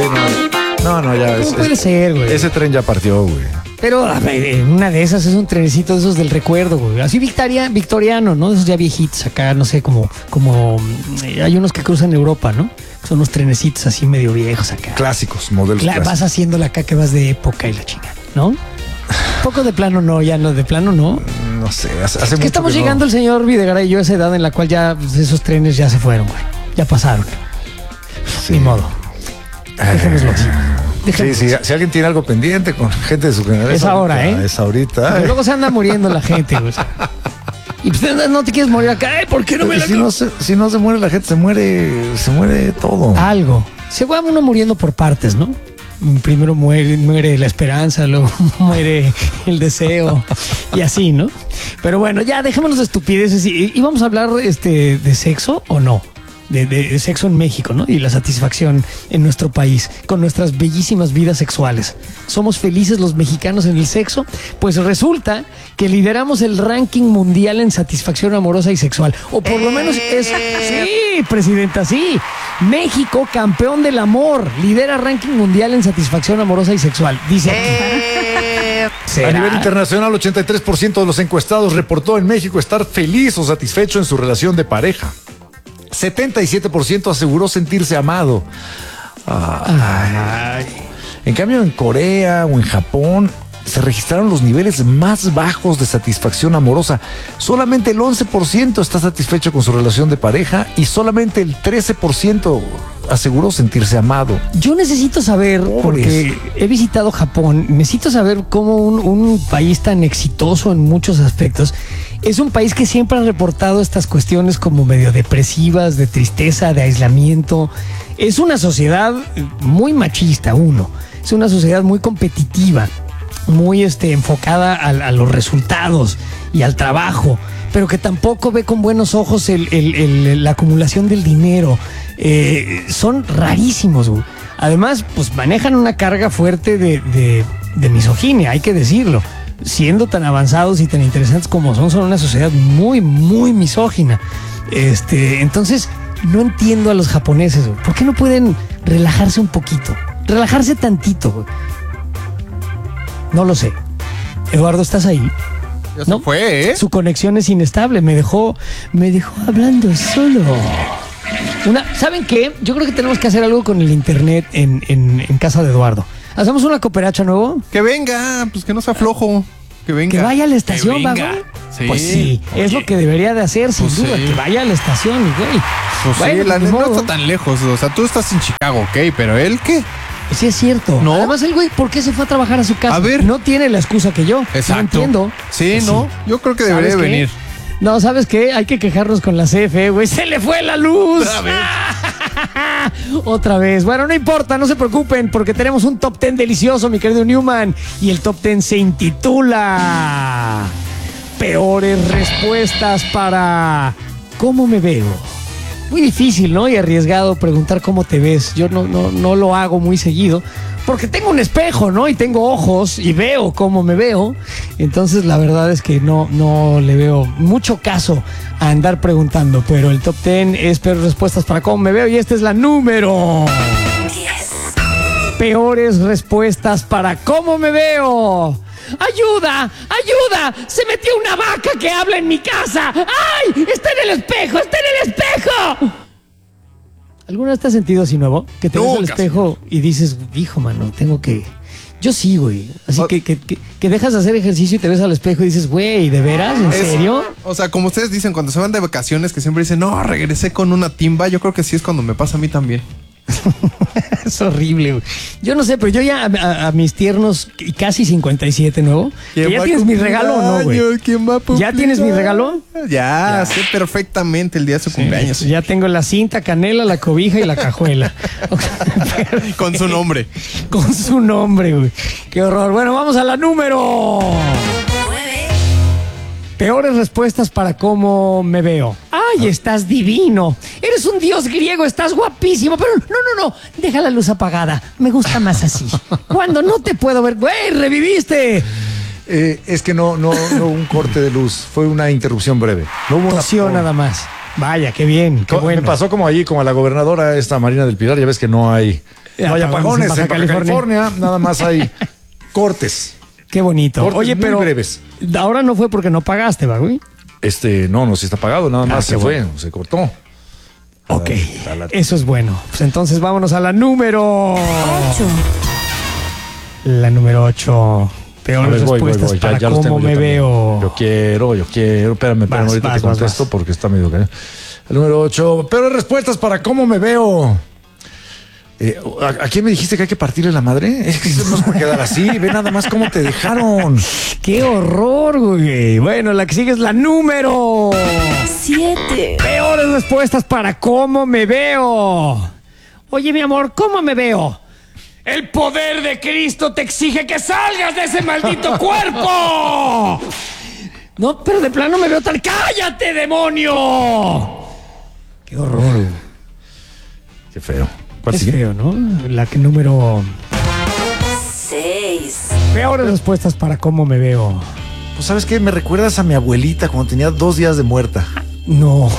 no, ya. No puede ser, güey. Ese tren ya partió, güey. Pero a ver, una de esas es un trenecito de esos del recuerdo, güey. Así victoriano, ¿no? De esos ya viejitos acá, no sé, como hay unos que cruzan Europa, ¿no? Son unos trenecitos así medio viejos acá. Clásicos, modelos clásicos. Vas haciéndole acá que vas de época y la chingada, ¿no? Poco de plano no, ya no, de plano no. No sé, hace mucho que estamos que llegando no. el señor Videgaray y yo a esa edad en la cual ya pues, esos trenes ya se fueron, güey. Ya pasaron. Sí. Ni modo. Dejémoslo así. Sí, si alguien tiene algo pendiente con gente de su generación. Es ahora, ¿eh? Es ahorita. Porque luego se anda muriendo la gente, güey. Y pues no te quieres morir acá, ¿por qué no me la si no se muere la gente, se muere todo. Algo. Se va uno muriendo por partes, ¿no? Primero muere la esperanza, luego muere el deseo y así, ¿no? Pero bueno, ya dejémonos de estupideces. ¿Y vamos a hablar de sexo o no? De sexo en México, ¿no? Y la satisfacción en nuestro país con nuestras bellísimas vidas sexuales. ¿Somos felices los mexicanos en el sexo? Pues resulta que lideramos el ranking mundial en satisfacción amorosa y sexual. O por lo menos es... Sí, presidenta, sí. México, campeón del amor, lidera ranking mundial en satisfacción amorosa y sexual. Dice aquí. A nivel internacional, 83% de los encuestados reportó en México estar feliz o satisfecho en su relación de pareja. 77% aseguró sentirse amado. En cambio, en Corea o en Japón se registraron los niveles más bajos de satisfacción amorosa. Solamente el 11% está satisfecho con su relación de pareja y solamente el 13% aseguró sentirse amado. Yo necesito saber, porque he visitado Japón, necesito saber cómo un país tan exitoso en muchos aspectos es un país que siempre ha reportado estas cuestiones como medio depresivas, de tristeza, de aislamiento. Es una sociedad muy machista, es una sociedad muy competitiva, muy enfocada a los resultados y al trabajo, pero que tampoco ve con buenos ojos la acumulación del dinero. Son rarísimos, güey. Además, pues manejan una carga fuerte de misoginia, hay que decirlo. Siendo tan avanzados y tan interesantes como son una sociedad muy, muy misógina. Entonces, no entiendo a los japoneses, güey. ¿Por qué no pueden relajarse un poquito? Relajarse tantito, güey. No lo sé. Eduardo, ¿estás ahí? Ya se fue, ¿eh? Su conexión es inestable. Me dejó hablando solo. ¿Saben qué? Yo creo que tenemos que hacer algo con el internet en casa de Eduardo. ¿Hacemos una cooperacha nuevo? Que venga, pues que no sea flojo. Que venga. Que vaya a la estación, ¿va? Sí. Pues sí, oye, es lo que debería de hacer, sin duda, que vaya a la estación, güey. Pues bueno, sí, la pues, neta no está tan lejos. O sea, tú estás en Chicago, ok, pero ¿él qué? Sí, es cierto. ¿No? Además, el güey, ¿por qué se fue a trabajar a su casa? A ver. No tiene la excusa que yo. Exacto. No entiendo. Sí, no. Yo creo que debería ¿Sabes qué? venir. No, ¿sabes qué? Hay que quejarnos con la CFE, güey. ¡Se le fue la luz! A ver. Otra vez. Bueno, no importa, no se preocupen, porque tenemos un top 10 delicioso, mi querido Newman. Y el top 10 se intitula Peores respuestas para ¿cómo me veo? Muy difícil, ¿no? Y arriesgado preguntar cómo te ves. Yo no lo hago muy seguido, porque tengo un espejo, ¿no? Y tengo ojos y veo cómo me veo. Entonces, la verdad es que no le veo mucho caso a andar preguntando. Pero el top 10 es peores respuestas para cómo me veo. Y esta es la número 10. Peores respuestas para cómo me veo. ¡Ayuda! ¡Ayuda! ¡Se metió una vaca que habla en mi casa! ¡Ay! ¡Está en el espejo! ¡Está en el espejo! ¿Alguna vez te has sentido así, nuevo? Que te ves al espejo y dices, hijo, mano, tengo que... Yo sí, güey. Así que dejas de hacer ejercicio y te ves al espejo y dices, güey, ¿de veras? ¿En serio? O sea, como ustedes dicen, cuando se van de vacaciones, que siempre dicen, no, regresé con una timba. Yo creo que sí es cuando me pasa a mí también. Es horrible, güey. Yo no sé, pero yo ya a mis tiernos y casi 57, nuevo. ¿Ya tienes mi regalo o no, güey? ¿Quién va a ¿Ya tienes mi regalo? Ya, sé perfectamente el día de su cumpleaños. Ya tengo la cinta, canela, la cobija y la cajuela. Con su nombre. Con su nombre, güey. Qué horror. Bueno, vamos a la número 9. Peores respuestas para cómo me veo. ¡Ay, estás divino! Eres un dios griego, estás guapísimo. Pero no. Deja la luz apagada. Me gusta más así. Cuando no te puedo ver. ¡Güey, reviviste! Es que no hubo un corte de luz. Fue una interrupción breve. No hubo Tosió nada más. Vaya, qué bien, qué bueno. Me pasó como allí, como a la gobernadora esta Marina del Pilar. Ya ves que no hay No hay apagones en Baja California, nada más hay cortes. Qué bonito. Cortes Oye, muy pero breves. ahora no fue porque no pagaste, ¿va, güey? No, sí está pagado, nada más qué se fue, bueno. se cortó. Ok, A la- eso es bueno. Pues entonces vámonos a la número 8. La número 8. A Peores ver, voy, respuestas para ya los cómo tengo yo me también. veo. Yo quiero. Espérame, Vas, ahorita vas, te vas, contesto vas. porque está medio caro. El número 8. Peores respuestas para cómo me veo. ¿A quién me dijiste que hay que partirle la madre? Es que eso no se puede quedar así. Ve nada más cómo te dejaron. ¡Qué horror, güey! Bueno, la que sigue es la número 7. Peores respuestas para cómo me veo. Oye, mi amor, ¿cómo me veo? El poder de Cristo te exige que salgas de ese maldito cuerpo. No, pero de plano me veo tal. ¡Cállate, demonio! ¡Qué horror! Qué feo. ¿Cuál Es sigue? feo, ¿no? La que número 6. peores respuestas para cómo me veo. Pues, ¿sabes qué? Me recuerdas a mi abuelita cuando tenía 2 días de muerta. No.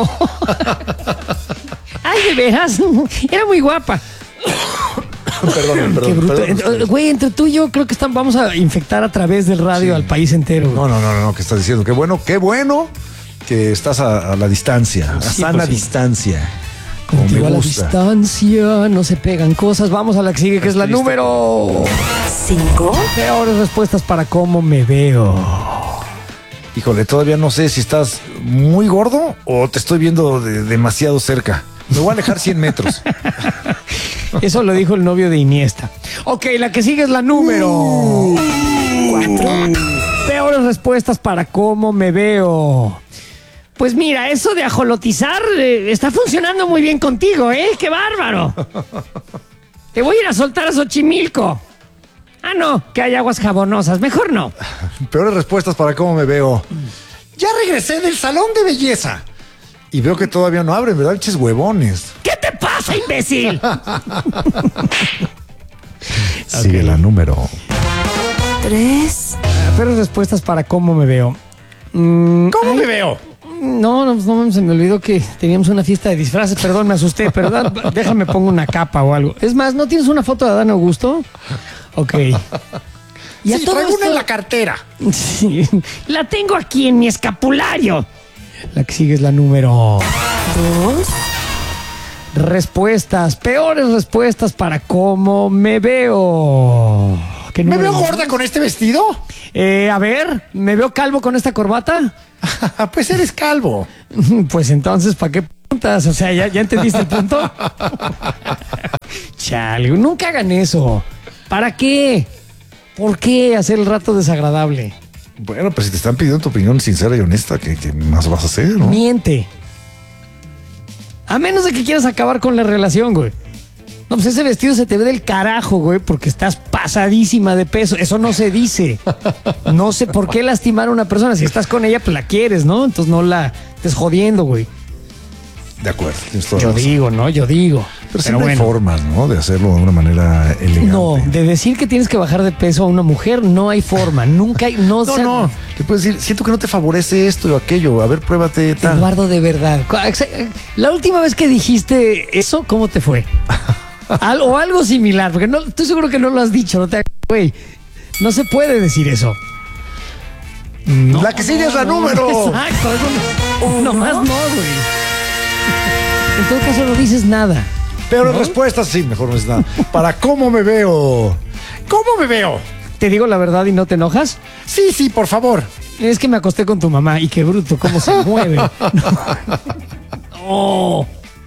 Ay, de veras. Era muy guapa. Perdón, Qué bruto. Güey, entre tú y yo creo que vamos a infectar a través del radio al país entero. No, ¿qué estás diciendo? Qué bueno que estás a la distancia, a Sí, sana pues sí. distancia. Como me Contigo a la gusta. distancia, no se pegan cosas. Vamos a la que sigue, que es la triste. número 5. peores respuestas para cómo me veo. Híjole, todavía no sé si estás muy gordo o te estoy viendo demasiado cerca. Me voy a alejar 100 metros. Eso lo dijo el novio de Iniesta. Ok, la que sigue es la número 4. peores respuestas para cómo me veo. Pues mira, eso de ajolotizar está funcionando muy bien contigo, ¿eh? ¡Qué bárbaro! Te voy a ir a soltar a Xochimilco. Ah, no, que hay aguas jabonosas. Mejor no. Peores respuestas para cómo me veo. Ya regresé del salón de belleza. Y veo que todavía no abren, ¿verdad? Pinches huevones. ¿Qué te pasa, imbécil? Sigue la número. 3. Peores respuestas para cómo me veo. ¿Cómo me veo? No, se me olvidó que teníamos una fiesta de disfraces. Perdón, me asusté. Perdón, déjame pongo una capa o algo. Es más, ¿no tienes una foto de Adán Augusto? Ok. Y a Sí, todo traigo una esto- en la cartera. Sí, la tengo aquí en mi escapulario. La que sigue es la número 2. respuestas. Peores respuestas para cómo me veo. ¿Qué ¿Me número veo es? gorda con este vestido? A ver, ¿me veo calvo con esta corbata? Pues eres calvo. Pues entonces, ¿para qué preguntas? O sea, ¿ya entendiste el punto? Chale, nunca hagan eso. ¿Para qué? ¿Por qué hacer el rato desagradable? Bueno, pues si te están pidiendo tu opinión sincera y honesta, ¿qué más vas a hacer, no? Miente. A menos de que quieras acabar con la relación, güey. No, pues ese vestido se te ve del carajo, güey, porque estás pasadísima de peso. Eso no se dice. No sé por qué lastimar a una persona. Si estás con ella, pues la quieres, ¿no? Entonces no la estés jodiendo, güey. De acuerdo, tienes toda Yo la razón. digo, ¿no? Yo digo. Pero siempre hay formas, ¿no? De hacerlo de una manera elegante. No, de decir que tienes que bajar de peso a una mujer no hay forma. Nunca hay. No, No. Le puedes decir, siento que no te favorece esto o aquello. A ver, pruébate tal. Eduardo, de verdad. La última vez que dijiste eso, ¿cómo te fue? O algo similar, porque no, estoy seguro que no lo has dicho, no te hagas, güey. No se puede decir eso. No, La que sigue es la número. Exacto, eso nomás no, güey. En todo caso no dices nada. Pero respuestas, sí, mejor no es nada. Para cómo me veo. ¿Cómo me veo? ¿Te digo la verdad y no te enojas? Sí, por favor. Es que me acosté con tu mamá y qué bruto, cómo se mueve. No.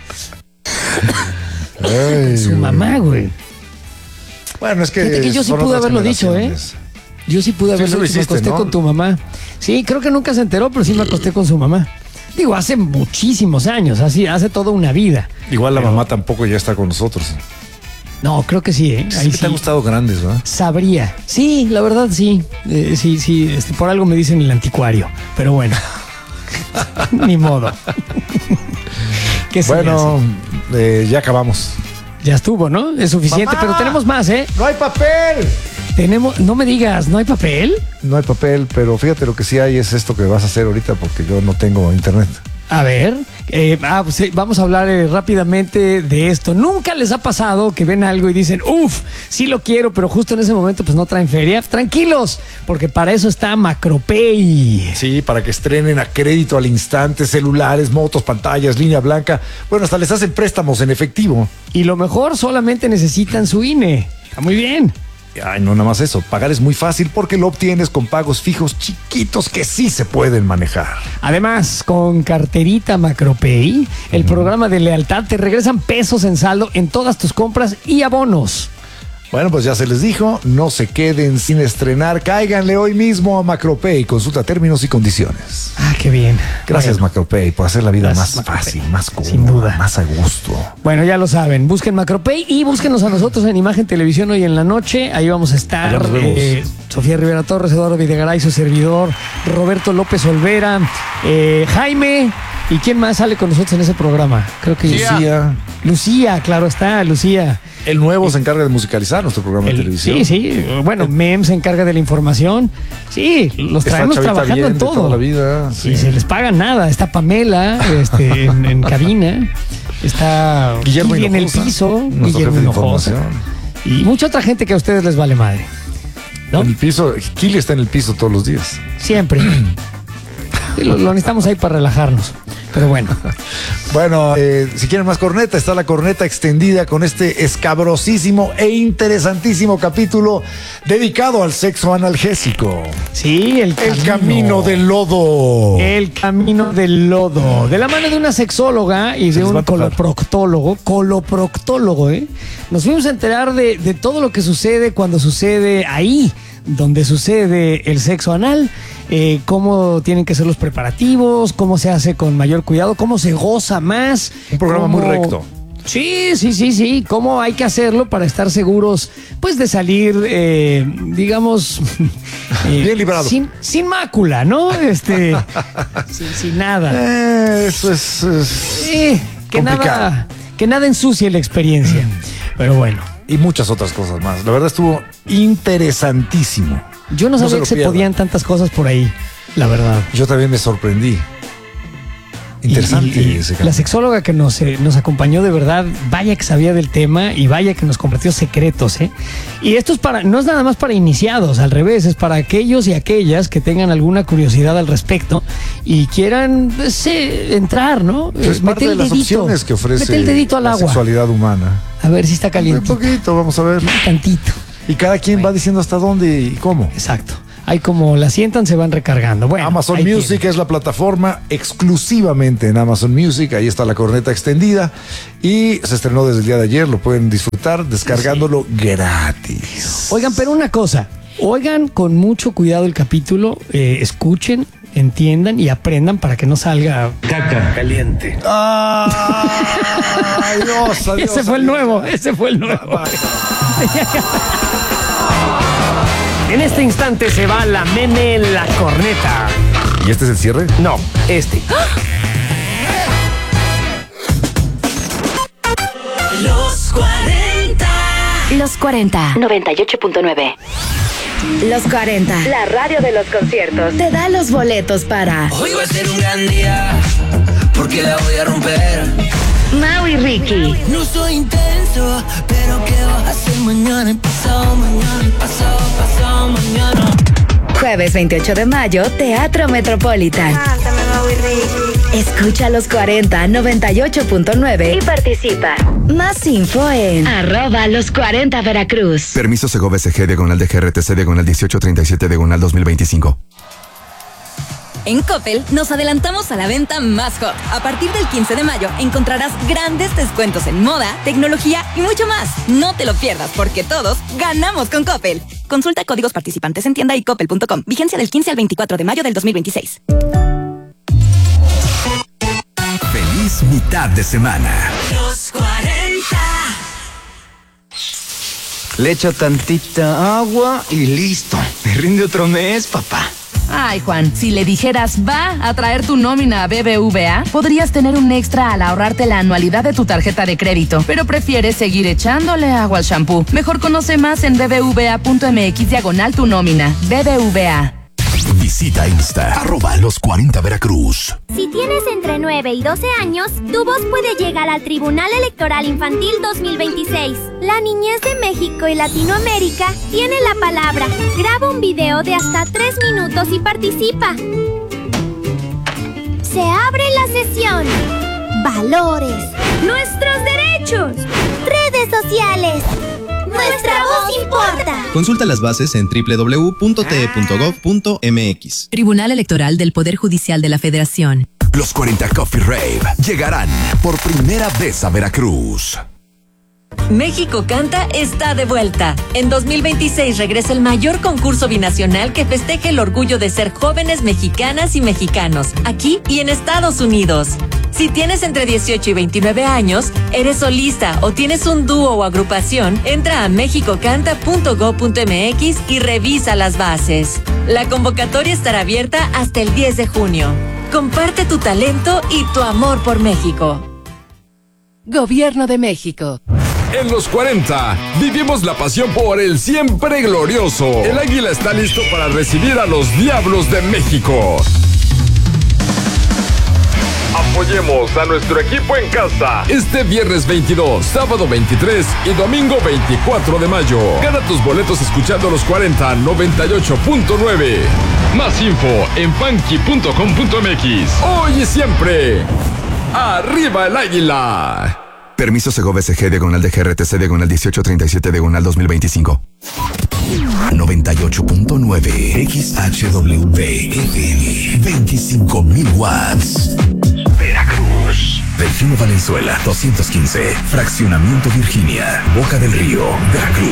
Ay, Su güey. mamá, güey. Bueno, es que. Fíjate que yo sí son pude otras haberlo dicho, ¿eh? generaciones. Yo sí pude Sí, haberlo eso lo dicho, me hiciste, acosté ¿no? con tu mamá. Sí, creo que nunca se enteró, pero sí me acosté con su mamá. Digo, hace muchísimos años, así, hace toda una vida. Igual la mamá tampoco ya está con nosotros. No, creo que sí, ¿eh? Sí, Ahí que te han gustado grandes, ¿verdad? sabría. Sí, la verdad sí. Sí, por algo me dicen el anticuario. Pero bueno. Ni modo. ¿Qué se le Bueno, ya acabamos. hace? Ya estuvo, ¿no? Es suficiente, ¡Mamá! pero tenemos más, ¿eh? ¡No hay papel! No me digas, ¿no hay papel? No hay papel, pero fíjate lo que sí hay es esto que vas a hacer ahorita porque yo no tengo internet. A ver, pues, sí, vamos a hablar rápidamente de esto. ¿Nunca les ha pasado que ven algo y dicen, uff, sí lo quiero, pero justo en ese momento pues no traen feria? Tranquilos, porque para eso está Macropay. Sí, para que estrenen a crédito al instante celulares, motos, pantallas, línea blanca. Bueno, hasta les hacen préstamos en efectivo. Y lo mejor, solamente necesitan su INE. Está muy bien. Ay, no, nada más eso. Pagar es muy fácil porque lo obtienes con pagos fijos chiquitos que sí se pueden manejar. Además, con carterita Macropay, el programa de lealtad te regresan pesos en saldo en todas tus compras y abonos. Bueno, pues ya se les dijo, no se queden sin estrenar. Cáiganle hoy mismo a Macropay. Consulta términos y condiciones. Ah, qué bien. Gracias, Bueno, Macropay, por hacer la vida Gracias, más Macropay. fácil, más cómoda, Sin duda. más a gusto. Bueno, ya lo saben. Busquen Macropay y búsquenos a nosotros en Imagen Televisión hoy en la noche. Ahí vamos a estar. Allá nos vemos. Sofía Rivera Torres, Eduardo Videgaray, su servidor, Roberto López Olvera, Jaime. ¿Y quién más sale con nosotros en ese programa? Creo que Lucía, claro está, Lucía. El nuevo se encarga de musicalizar nuestro programa de televisión. Sí. Bueno, Mem se encarga de la información. Sí, los Está traemos Chavita trabajando bien en de todo. toda la vida, sí. Y se les paga nada. Está Pamela en cabina. Está Guillermo Kili en el Hinojosa, piso. nuestro Guillermo jefe de Hinojosa. información. Y mucha otra gente que a ustedes les vale madre. ¿No? En el piso, Kili está en el piso todos los días. Siempre. Sí, lo necesitamos ahí para relajarnos. Pero bueno. Bueno, si quieren más corneta, está la corneta extendida con este escabrosísimo e interesantísimo capítulo dedicado al sexo analgésico. Sí, el camino del lodo. El camino del lodo. De la mano de una sexóloga y Se de les va un a tocar. coloproctólogo, nos fuimos a enterar de todo lo que sucede cuando sucede ahí, donde sucede el sexo anal. Cómo tienen que ser los preparativos, cómo se hace con mayor cuidado, cómo se goza más. Un programa muy recto. Sí. Cómo hay que hacerlo para estar seguros, pues, de salir, digamos, Bien librado. sin mácula, ¿no? Sin nada. Eso es complicado. Que nada ensucie la experiencia. Pero bueno, Y muchas otras cosas más. La verdad estuvo interesantísimo. yo no No sabía se lo que se pierdan. podían tantas cosas por ahí, la verdad. Yo también me sorprendí. Interesante Y ese la camino. sexóloga que nos acompañó, de verdad, vaya que sabía del tema y vaya que nos compartió secretos, ¿eh? Y esto no es nada más para iniciados, al revés, es para aquellos y aquellas que tengan alguna curiosidad al respecto y quieran entrar, ¿no? Es parte de las opciones que ofrece mete el dedito al la agua. sexualidad humana. A ver si está Un caliente. poquito, vamos a ver. Tantito. Y cada quien va diciendo hasta dónde y cómo. Exacto. Ahí como la sientan, se van recargando. Bueno, Amazon ahí Music tienen. es la plataforma exclusivamente en Amazon Music. Ahí está la corneta extendida. Y se estrenó desde el día de ayer. Lo pueden disfrutar descargándolo gratis. Oigan, pero una cosa. Oigan con mucho cuidado el capítulo. Escuchen, entiendan y aprendan para que no salga caca caliente. Adiós, adiós. Ese fue el nuevo. En este instante se va la meme la corneta. ¿Y este es el cierre? No, este. Los 40. Los 40. 98.9. Los 40. La radio de los conciertos. Te da los boletos para Hoy va a ser un gran día, porque la voy a romper. Mau y Ricky. No soy intenso, pero ¿qué vas a hacer mañana y pasado mañana? Jueves 28 de mayo, Teatro Metropolitan. Cántame, Mau y Ricky. Escucha los 40 98.9 y participa. Más info en @los40 Veracruz. Permiso Segov SG diagonal de GRTC diagonal 1837 diagonal 2025. En Coppel nos adelantamos a la venta más hot. A partir del 15 de mayo encontrarás grandes descuentos en moda, tecnología y mucho más. No te lo pierdas porque todos ganamos con Coppel. Consulta códigos participantes en tienda y coppel.com. Vigencia del 15 al 24 de mayo del 2026. Feliz mitad de semana. Los 40. Le echo tantita agua y listo. Me rinde otro mes, papá. Ay, Juan, si le dijeras va a traer tu nómina a BBVA, podrías tener un extra al ahorrarte la anualidad de tu tarjeta de crédito, pero prefieres seguir echándole agua al shampoo. Mejor conoce más en bbva.mx/tu nómina. BBVA. Visita Insta, @los40veracruz. Si tienes entre 9 y 12 años, tu voz puede llegar al Tribunal Electoral Infantil 2026. La niñez de México y Latinoamérica tiene la palabra. Graba un video de hasta 3 minutos y participa. Se abre la sesión. Valores. Nuestros derechos. Redes sociales. Nuestra voz importa. Consulta las bases en www.te.gov.mx. Tribunal Electoral del Poder Judicial de la Federación. Los 40 Coffee Rave llegarán por primera vez a Veracruz. México Canta está de vuelta. En 2026 regresa el mayor concurso binacional que festeje el orgullo de ser jóvenes mexicanas y mexicanos, aquí y en Estados Unidos. Si tienes entre 18 y 29 años, eres solista o tienes un dúo o agrupación, entra a mexicocanta.go.mx y revisa las bases. La convocatoria estará abierta hasta el 10 de junio. Comparte tu talento y tu amor por México. Gobierno de México. En los 40, vivimos la pasión por el siempre glorioso. El Águila está listo para recibir a los Diablos de México. Apoyemos a nuestro equipo en casa. Este viernes 22, sábado 23 y domingo 24 de mayo. Gana tus boletos escuchando los 40 98.9. Más info en funky.com.mx. Hoy y siempre, ¡arriba el Águila! Permiso Segovia SG diagonal de GRTC diagonal 1837 diagonal 2025. 98.9 XHWV FM 25.000 watts. Veracruz. Delfino Valenzuela 215. Fraccionamiento Virginia. Boca del Río. Veracruz.